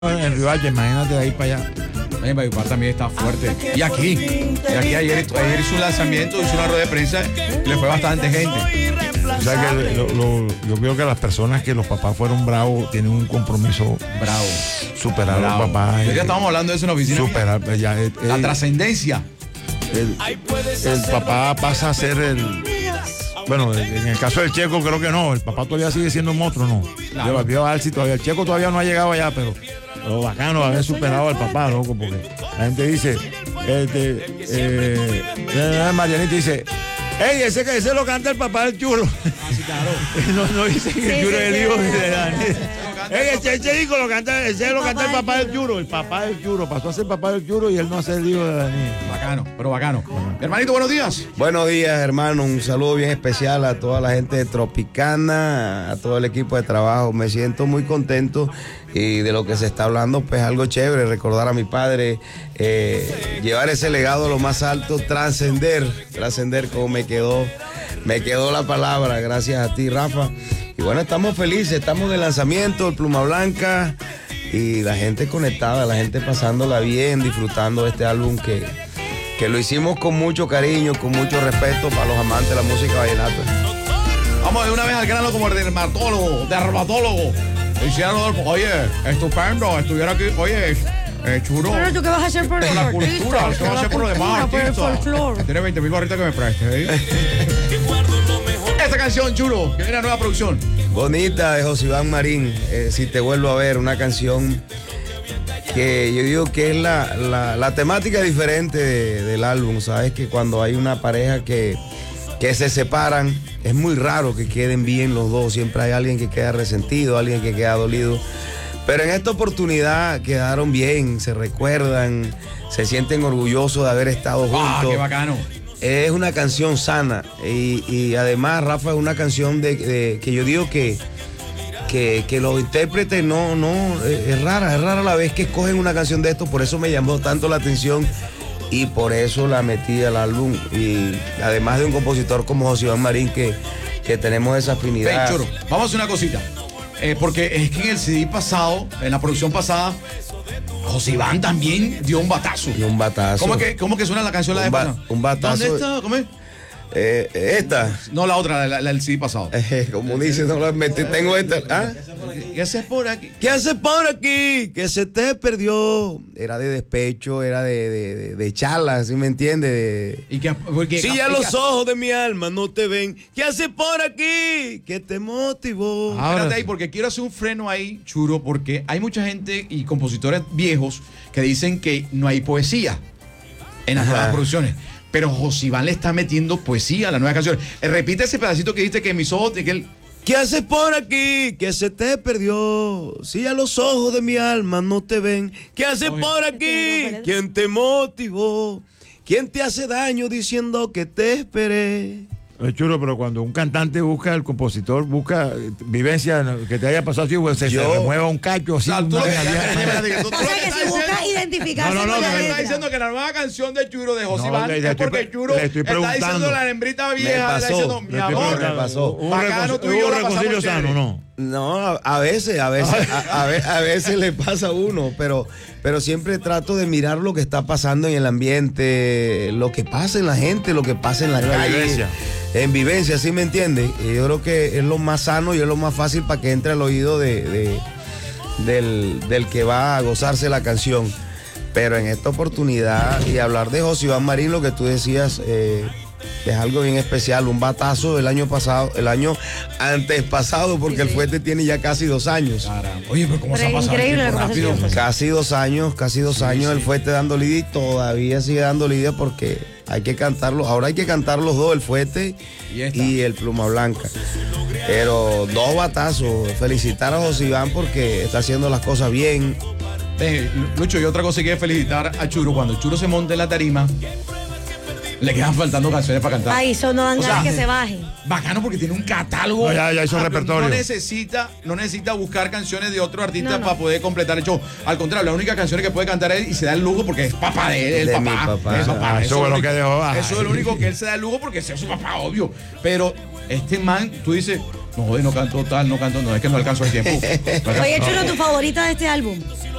En Riohacha, imagínate de ahí para allá. En Valledupar también está fuerte. Y aquí ayer hizo un lanzamiento, hizo una rueda de prensa y le fue bastante gente. O sea que yo creo que las personas que los papás fueron bravos tienen un compromiso Bravo. superar a los papás. Ya estábamos hablando de eso en la oficina. Superar, La trascendencia. el papá pasa a ser el... Bueno, en el caso del Checo creo que no, el papá todavía sigue siendo un monstruo, ¿no? Claro. Lleva Alci todavía, el Checo todavía no ha llegado allá, pero lo bacano haber superado al papá, loco, porque la gente dice, Marianita dice, ¡ey, ese lo canta el papá del Churro! Sí, claro. no dice que el Churro es el hijo de Daniel. Ese disco lo canta el papá del Churro. El papá del Churro pasó a ser papá del Churro y él no a ser el hijo de Daniel. Bacano, pero bacano. Hermanito, buenos días. Buenos días, hermano. Un saludo bien especial a toda la gente de Tropicana, a todo el equipo de trabajo. Me siento muy contento y de lo que se está hablando, pues algo chévere, recordar a mi padre, llevar ese legado a lo más alto, trascender como me quedó la palabra, gracias a ti, Rafa. Y bueno, estamos felices, estamos de lanzamiento, el Pluma Blanca y la gente conectada, la gente pasándola bien, disfrutando de este álbum que lo hicimos con mucho cariño, con mucho respeto para los amantes de la música vallenata. Vamos de una vez al grano como el dermatólogo. Decía Rodolfo, oye, estupendo, estuviera aquí, oye, Churo. Pero tú qué vas a hacer por la cultura, ¿qué vas a hacer por los demás por el artistas? folclore. Tiene 20.000 barritas que me preste, ¿eh? Esta canción, Churo, que viene a nueva producción. Bonita, de José Iván Marín, Si te vuelvo a ver, una canción que yo digo que es la temática diferente del álbum. Sabes que cuando hay una pareja que se separan, es muy raro que queden bien los dos. Siempre hay alguien que queda resentido, alguien que queda dolido. Pero en esta oportunidad quedaron bien, se recuerdan, se sienten orgullosos de haber estado juntos. ¡Ah, qué bacano! Es una canción sana y además, Rafa, es una canción que yo digo que los intérpretes es rara la vez que escogen una canción de esto, por eso me llamó tanto la atención y por eso la metí al álbum. Y además de un compositor como José Iván Marín que tenemos esa afinidad. Ven, Churo, vamos a hacer una cosita. Porque es que en el CD pasado, en la producción pasada, José Iván también dio un batazo. ¿Cómo que suena la canción la de pasada? Un batazo. ¿Dónde está? ¿Cómo es? Esta. No, la otra, la del CD pasado. Como dice, no la metí, tengo esta. ¿Ah? ¿Qué haces por aquí? ¿Qué haces por aquí? Que se te perdió. Era de despecho, era de charla, ¿sí me entiendes? Si ya los ojos de mi alma no te ven, ¿qué haces por aquí? ¿Qué te motivó? Espérate ahí, porque quiero hacer un freno ahí, Churo, porque hay mucha gente y compositores viejos que dicen que no hay poesía en las nuevas producciones. Pero José Iván le está metiendo poesía a las nuevas canciones. Repite ese pedacito que dijiste que mis ojos... ¿Qué haces por aquí? Que se te perdió. Si ya los ojos de mi alma no te ven. ¿Qué haces por aquí? ¿Quién te motivó? ¿Quién te hace daño diciendo que te esperé? Es chulo, pero cuando un cantante busca, el compositor busca vivencia que te haya pasado así, pues se remueva un cacho así. O sea, que si busca identificarse No, me está diciendo que la nueva canción de Churo de José Iván es porque Churo está diciendo la hembrita vieja, está diciendo, mi amor, me pasó. Bacano, tú y yo la pasamos sano, ¿no? No, a veces le pasa a uno, pero siempre trato de mirar lo que está pasando en el ambiente, lo que pasa en la gente, lo que pasa en la calle. En vivencia, ¿sí me entiendes? Y yo creo que es lo más sano y es lo más fácil para que entre al oído del que va a gozarse la canción. Pero en esta oportunidad, y hablar de José Iván Marín, lo que tú decías, es algo bien especial, un batazo del año pasado, el año antes pasado, porque el fuerte tiene ya casi 2 años. Caramba. Oye, pero ¿cómo se ha pasado el tiempo rápido? Casi dos años el fuerte dando lidia y todavía sigue dando lidia porque hay que cantarlo. Ahora hay que cantar los dos, el fuerte y el Pluma Blanca. Pero 2 batazos. Felicitar a José Iván porque está haciendo las cosas bien. Lucho, y otra cosa que es felicitar a Churo. Cuando Churo se monte en la tarima, le quedan faltando canciones para cantar. Ay, eso no dan ganas que se baje. Bacano porque tiene un catálogo. No, ya hizo repertorio. No necesita buscar canciones de otro artista para poder completar el show. Al contrario, la única canción que puede cantar es él y se da el lujo porque es papá de él, el papá. Eso es lo que dejó. Eso es lo único que él se da el lujo porque es su papá, obvio. Pero este man, tú dices, no, joder, no canto tal, no, es que no alcanzo el tiempo. Oye, Chulo, ¿tu favorita de este álbum?